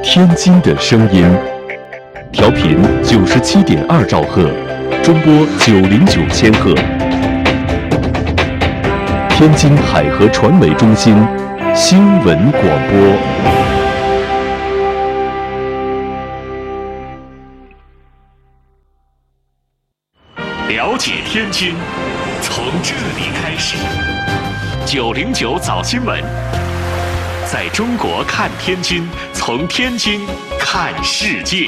天津的声音，调频97.2兆赫，中波909千赫。天津海河传媒中心新闻广播。 了解天津，从这里开始。909早新闻，在中国看天津，从天津看世界。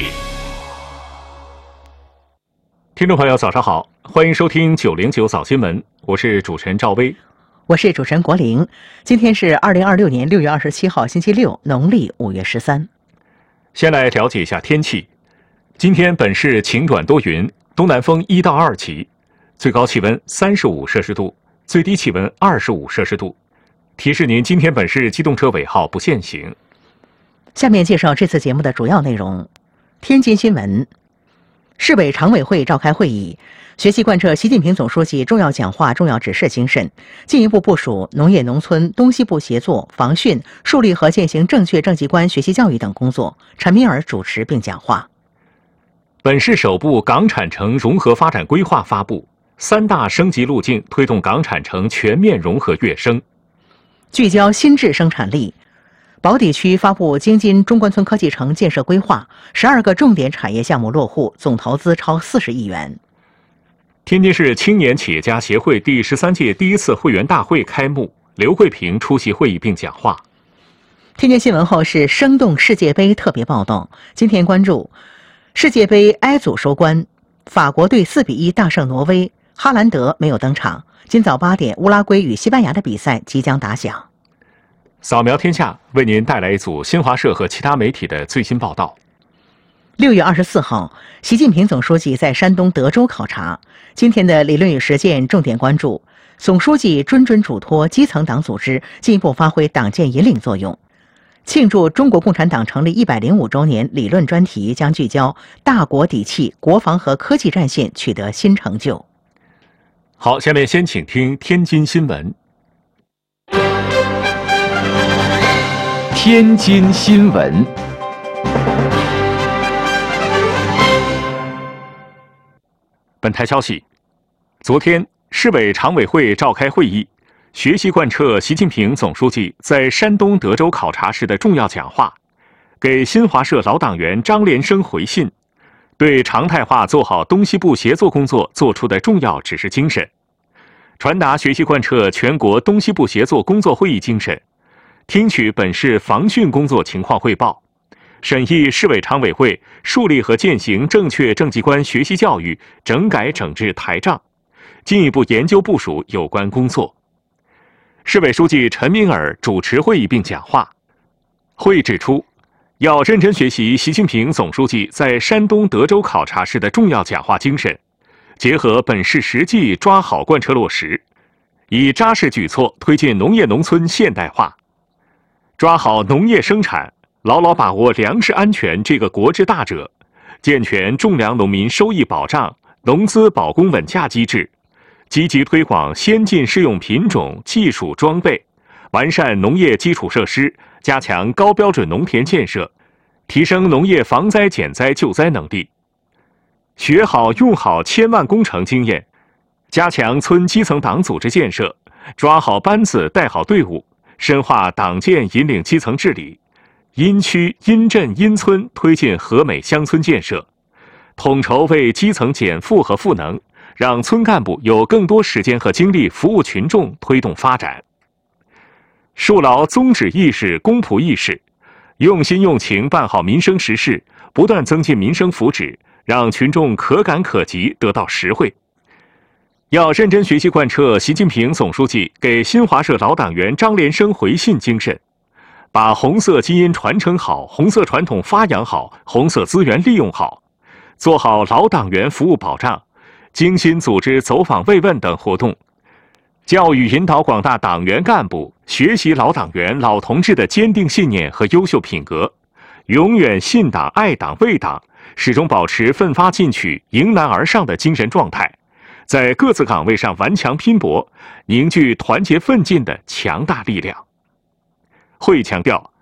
听众朋友，早上好，欢迎收听909早新闻，我是主持人赵薇， 我是主持人国玲。今天是2026年6月27号，星期六，农历5月13。 先来了解一下天气。今天本市晴转多云，东南风1到2级，最高气温35摄氏度，最低气温25摄氏度。提示您，今天本市机动车尾号不限行。 下面介绍这次节目的主要内容。天津新闻，市委常委会召开会议，学习贯彻习近平总书记重要讲话、重要指示精神，进一步部署农业农村东西部协作、防汛、树立和践行正确政绩观学习教育等工作。陈敏尔主持并讲话。 本市首部港产城融合发展规划发布，3大升级路径推动港产城全面融合跃升。 聚焦新质生产力，宝坻区发布京津中关村科技城建设规划，12个重点产业项目落户，总投资超40亿元。 天津市青年企业家协会第13届第1次会员大会开幕，刘慧萍出席会议并讲话。 天津新闻后是生动世界杯特别报道，今天关注世界杯 I 组收官，法国队4比1大胜挪威，哈兰德没有登场。今早8点，乌拉圭与西班牙的比赛即将打响。 扫描天下为您带来一组新华社和其他媒体的最新报道。 6月24号，习近平总书记在山东德州考察。今天的理论与实践重点关注总书记谆谆嘱托基层党组织进一步发挥党建引领作用。庆祝中国共产党成立105周年理论专题将聚焦大国底气，国防和科技战线取得新成就。 好，下面先请听天津新闻。 天津新闻， 本台消息，昨天市委常委会召开会议，学习贯彻习近平总书记在山东德州考察时的重要讲话，给新华社老党员张连生回信，对常态化做好东西部协作工作作出的重要指示精神，传达学习贯彻全国东西部协作工作会议精神，听取本市防汛工作情况汇报，审议市委常委会树立和践行正确政绩观学习教育整改整治台账，进一步研究部署有关工作。市委书记陈敏尔主持会议并讲话。会议指出，要认真学习习近平总书记在山东德州考察时的重要讲话精神，结合本市实际抓好贯彻落实，以扎实举措推进农业农村现代化，抓好农业生产，牢牢把握粮食安全这个国之大者，健全种粮农民收益保障、农资保供稳价机制，积极推广先进适用品种、技术装备，完善农业基础设施，加强高标准农田建设，提升农业防灾减灾救灾能力。学好用好千万工程经验，加强村基层党组织建设，抓好班子带好队伍，深化党建引领基层治理，因区因镇因村推进和美乡村建设，统筹为基层减负和赋能，让村干部有更多时间和精力服务群众，推动发展。树牢宗旨意识、公仆意识，用心用情办好民生实事，不断增进民生福祉，让群众可感可及，得到实惠。要认真学习贯彻习近平总书记给新华社老党员张连生回信精神，把红色基因传承好，红色传统发扬好，红色资源利用好，做好老党员服务保障，精心组织走访慰问等活动，教育引导广大党员干部学习老党员老同志的坚定信念和优秀品格，永远信党爱党为党，始终保持奋发进取、迎难而上的精神状态，在各自岗位上顽强拼搏，凝聚团结奋进的强大力量。会议强调，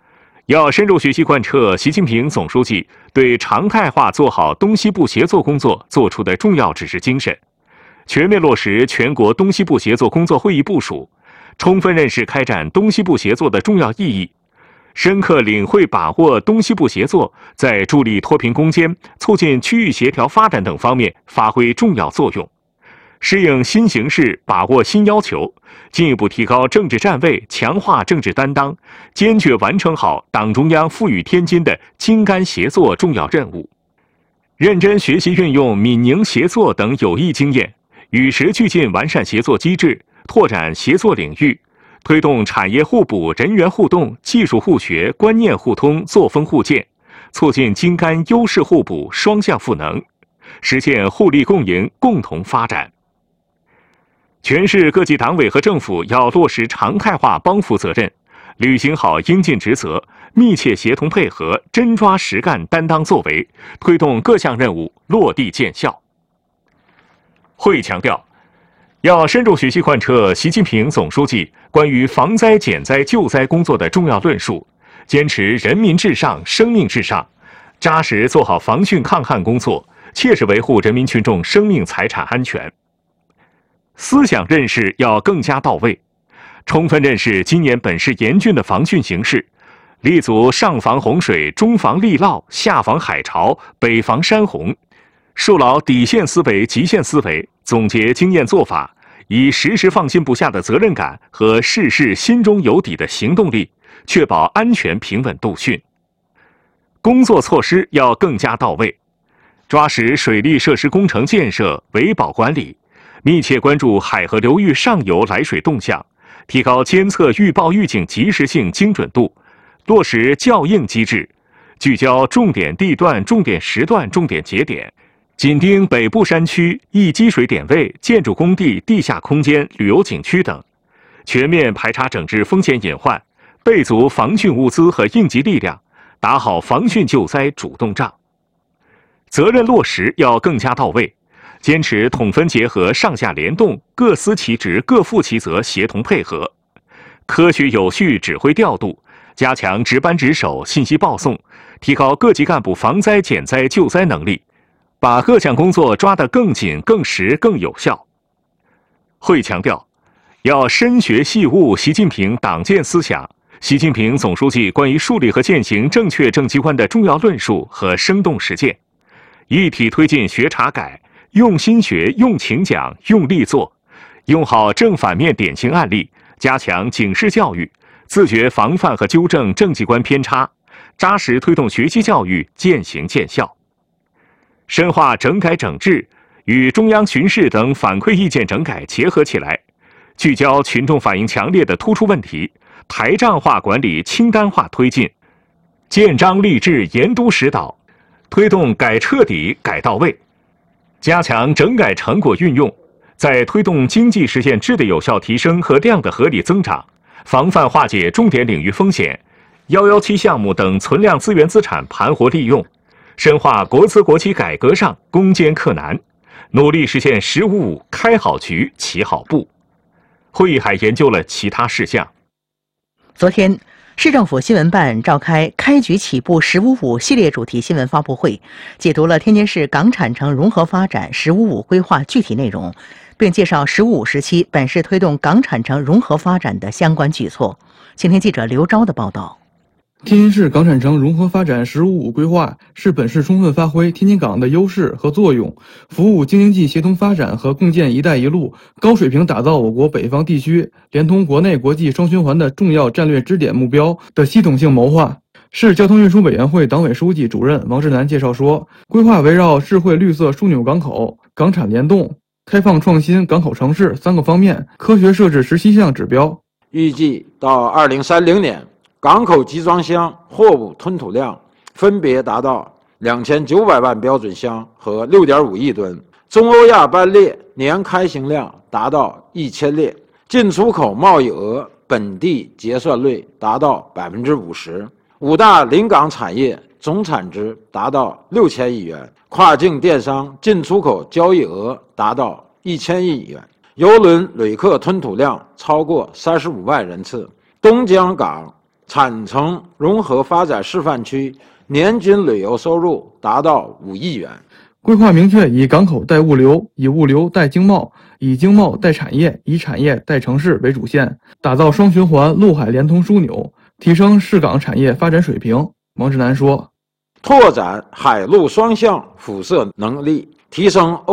要深入学习贯彻习近平总书记对常态化做好东西部协作工作作出的重要指示精神，全面落实全国东西部协作工作会议部署，充分认识开展东西部协作的重要意义，深刻领会把握东西部协作在助力脱贫攻坚、促进区域协调发展等方面发挥重要作用，适应新形势，把握新要求，进一步提高政治站位，强化政治担当，坚决完成好党中央赋予天津的精干协作重要任务，认真学习运用闽宁协作等有益经验，与时俱进完善协作机制，拓展协作领域，推动产业互补、人员互动、技术互学、观念互通、作风互鉴，促进精干优势互补、双向赋能，实现互利共赢、共同发展。全市各级党委和政府要落实常态化帮扶责任，履行好应尽职责，密切协同配合，真抓实干担当作为，推动各项任务落地见效。会议强调，要深入学习贯彻习近平总书记关于防灾减灾救灾工作的重要论述，坚持人民至上、生命至上，扎实做好防汛抗旱工作，切实维护人民群众生命财产安全。思想认识要更加到位，充分认识今年本市严峻的防汛形势，立足上防洪水、中防溧涝、下防海潮、北防山洪，树牢底线思维、极限思维，总结经验做法，以时时放心不下的责任感和事事心中有底的行动力，确保安全平稳度汛。工作措施要更加到位，抓实水利设施工程建设、维保管理，密切关注海河流域上游来水动向，提高监测预报预警及时性、精准度，落实校应机制，聚焦重点地段、重点时段、重点节点，紧盯北部山区易积水点位、建筑工地、地下空间、旅游景区等，全面排查整治风险隐患，备足防汛物资和应急力量，打好防汛救灾主动仗。责任落实要更加到位，坚持统分结合、上下联动，各司其职、各负其责，协同配合，科学有序指挥调度，加强值班值守、信息报送，提高各级干部防灾减灾救灾能力，把各项工作抓得更紧、更实、更有效。会强调，要深学细悟习近平党建思想、习近平总书记关于树立和践行正确政绩观的重要论述和生动实践，一体推进学查改，用心学、用情讲、用力做，用好正反面典型案例，加强警示教育，自觉防范和纠正政绩观偏差，扎实推动学习教育渐行渐效。深化整改整治，与中央巡视等反馈意见整改结合起来，聚焦群众反映强烈的突出问题，台账化管理、清单化推进，建章立制、严督实导，推动改彻底、改到位。加强整改成果运用，在推动经济实现质的有效提升和量的合理增长，防范化解重点领域风险、117项目等存量资源资产盘活利用，深化国资国企改革上攻坚克难，努力实现“15+5”开好局、起好步。会议还研究了其他事项。 昨天，市政府新闻办召开开局起步“15+5”系列主题新闻发布会，解读了天津市港产城融合发展“15+5”规划具体内容，并介绍“15+5”时期本市推动港产城融合发展的相关举措。请听记者刘钊的报道。 天津市港产城融合发展“15+5”规划是本市充分发挥天津港的优势和作用，服务京津冀协同发展和共建“一带一路”，高水平打造我国北方地区连通国内国际双循环的重要战略支点目标的系统性谋划。市交通运输委员会党委书记、主任王志南介绍说，规划围绕智慧绿色枢纽港口、港产联动、开放创新港口城市3个方面，科学设置17项指标， 预计到2030年。港口集装箱货物吞吐量分别达到2900万标准箱和6.5亿吨，中欧亚班列年开行量达到1000列，进出口贸易额本地结算率达到50%，五大临港产业总产值达到6000亿元，跨境电商进出口交易额达到1000亿元，邮轮旅客吞吐量超过35万人次，东江港产城融合发展示范区年均旅游收入达到5亿元。 规划明确以港口带物流、以物流带经贸、以经贸带产业、以产业带城市为主线，打造双循环陆海连通枢纽，提升市港产业发展水平。王志南说， 拓展海陆双向辐射能力，提升